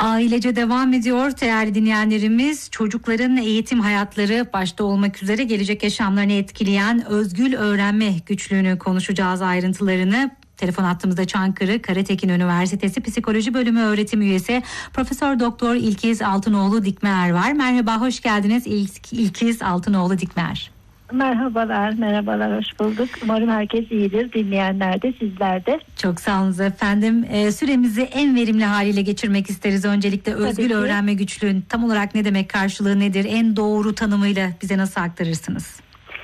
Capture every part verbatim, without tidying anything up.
Ailece devam ediyor değerli dinleyenlerimiz. Çocukların eğitim hayatları başta olmak üzere gelecek yaşamlarını etkileyen özgül öğrenme güçlüğünü konuşacağız, ayrıntılarını. Telefon hattımızda Çankırı Karatekin Üniversitesi Psikoloji Bölümü öğretim üyesi Profesör Doktor İlkiz Altınoğlu Dikmer var. Merhaba, hoş geldiniz İlk, İlkiz Altınoğlu Dikmer. Merhabalar, merhabalar, hoş bulduk. Umarım herkes iyidir, dinleyenler de, sizler de. Çok sağ olun efendim. Ee, süremizi en verimli haliyle geçirmek isteriz. Öncelikle özgül öğrenme güçlüğün tam olarak ne demek, karşılığı nedir? En doğru tanımıyla bize nasıl aktarırsınız?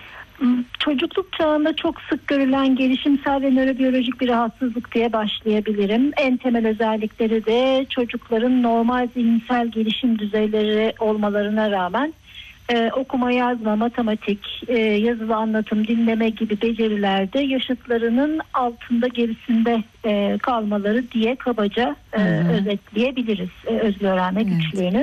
Çocukluk çağında çok sık görülen gelişimsel ve nörobiyolojik bir rahatsızlık diye başlayabilirim. En temel özellikleri de çocukların normal zihinsel gelişim düzeyleri olmalarına rağmen Ee, okuma, yazma, matematik, e, yazılı anlatım, dinleme gibi becerilerde yaşıtlarının altında, gerisinde e, kalmaları diye kabaca e, özetleyebiliriz e, özgül öğrenme evet. güçlüğünü.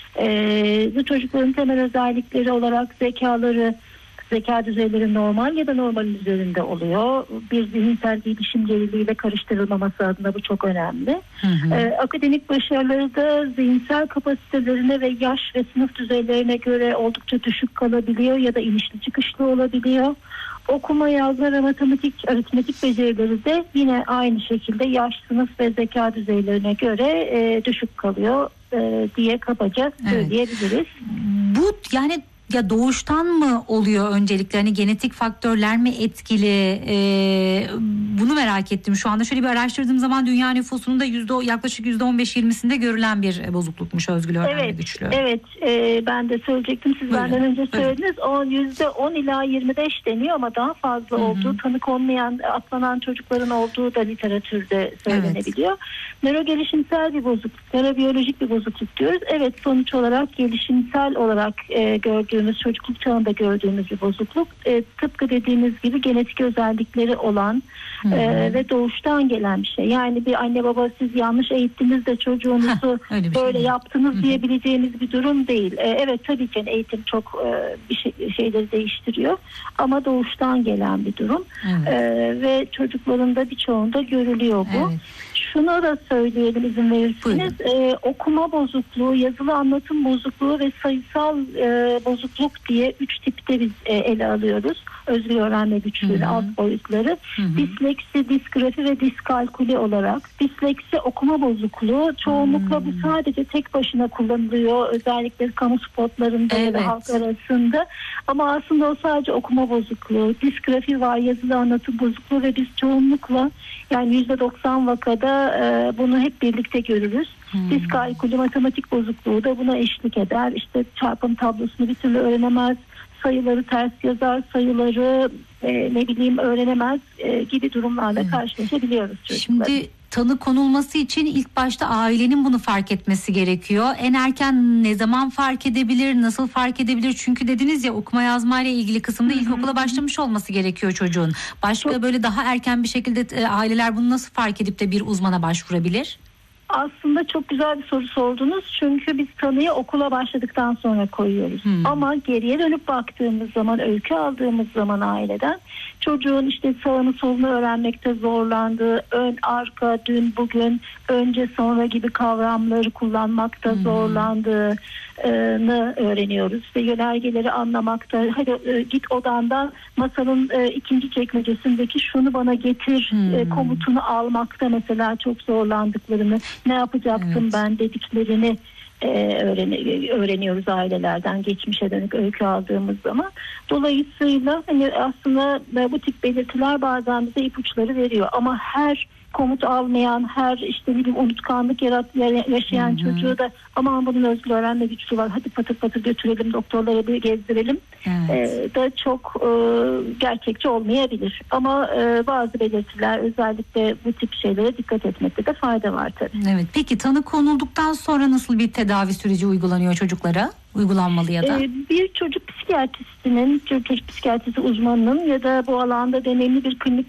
E, bu çocukların temel özellikleri olarak zekaları, zeka düzeyleri normal ya da normal üzerinde oluyor. Bir zihinsel gelişim geriliğiyle karıştırılmaması adına bu çok önemli. Hı hı. Ee, akademik başarıları da zihinsel kapasitelerine ve yaş ve sınıf düzeylerine göre oldukça düşük kalabiliyor ya da inişli çıkışlı olabiliyor. Okuma, yazma ve matematik, aritmetik becerileri de yine aynı şekilde yaş, sınıf ve zeka düzeylerine göre e, düşük kalıyor e, diye kabaca söyleyebiliriz. Evet. Bu yani ya doğuştan mı oluyor öncelikle, hani genetik faktörler mi etkili, ee, bunu merak ettim. Şu anda şöyle bir araştırdığım zaman dünya nüfusunun da yüzde, yaklaşık yüzde on beş yirmisinde görülen bir bozuklukmuş özgül öğrenme evet, güçlüğü. Evet, e, ben de söyleyecektim, siz buyurun, benden önce buyurun. söylediniz. O yüzde on ila yirmi beş deniyor ama daha fazla Hı-hı. olduğu, tanı konmayan, atlanan çocukların olduğu da literatürde söylenebiliyor. Evet. Nörogelişimsel bir bozukluk, nörobiyolojik bir bozukluk diyoruz. Evet, sonuç olarak gelişimsel olarak e, gördüğümüz, çocukluk çağında gördüğümüz bir bozukluk. E, tıpkı dediğiniz gibi genetik özellikleri olan e, ve doğuştan gelen bir şey. Yani bir anne baba siz yanlış eğittiniz de çocuğunuzu Heh, böyle şey yaptınız Hı-hı. diyebileceğimiz bir durum değil. E, evet tabii ki eğitim çok e, bir şey, şeyleri değiştiriyor ama doğuştan gelen bir durum. Evet. E, ve çocukların da birçoğunda görülüyor bu. Evet. Şunu da söyleyelim izin verirseniz. Ee, okuma bozukluğu, yazılı anlatım bozukluğu ve sayısal e, bozukluk diye üç tipte biz e, ele alıyoruz. Özgül öğrenme güçlüğü, alt boyutları. Hı hı. Disleksi, disgrafi ve diskalkuli olarak. Disleksi okuma bozukluğu. Çoğunlukla hı. bu sadece tek başına kullanılıyor. Özellikle kamu spotlarında evet. ya da halk arasında. Ama aslında o sadece okuma bozukluğu. Disgrafi var, yazılı anlatım bozukluğu ve biz çoğunlukla yani yüzde doksan vakada e, bunu hep birlikte görürüz. Hmm. Diskalkuli, matematik bozukluğu da buna eşlik eder. İşte çarpım tablosunu bir türlü öğrenemez, sayıları ters yazar, sayıları e, ne bileyim öğrenemez e, gibi durumlarla hmm. karşılaşabiliyoruz çocuklar. Şimdi tanı konulması için ilk başta ailenin bunu fark etmesi gerekiyor. En erken ne zaman fark edebilir, nasıl fark edebilir? Çünkü dediniz ya, okuma yazma ile ilgili kısımda Hı-hı. ilkokula başlamış olması gerekiyor çocuğun. Başka Çok... böyle daha erken bir şekilde e, aileler bunu nasıl fark edip de bir uzmana başvurabilir? Aslında çok güzel bir soru sordunuz. Çünkü biz tanıyı okula başladıktan sonra koyuyoruz. Hmm. Ama geriye dönüp baktığımız zaman, öykü aldığımız zaman aileden çocuğun işte sağını solunu öğrenmekte zorlandığı, ön, arka, dün, bugün, önce, sonra gibi kavramları kullanmakta hmm. zorlandığını öğreniyoruz. Ve yönergeleri anlamakta, hadi e, git odandan masanın e, ikinci çekmecesindeki şunu bana getir hmm. e, komutunu almakta mesela çok zorlandıklarını, ne yapacaktım evet. ben dediklerini e, öğren- öğreniyoruz ailelerden geçmişe dönük öykü aldığımız zaman. Dolayısıyla hani aslında bu tip belirtiler bazen bize ipuçları veriyor ama her komut almayan, her işte bir unutkanlık yarat, yaşayan Hı-hı. çocuğu da aman bunun özgül öğrenme güçlüğü var, hadi patır patır götürelim doktorlara bir gezdirelim evet. e, da çok e, gerçekçi olmayabilir. Ama e, bazı belirtiler, özellikle bu tip şeylere dikkat etmekte de fayda var tabii. Evet. Peki tanı konulduktan sonra nasıl bir tedavi süreci uygulanıyor çocuklara? Uygulanmalı ya da? Ee, bir çocuk psikiyatristinin, çocuk psikiyatrisi uzmanının ya da bu alanda deneyimli bir klinik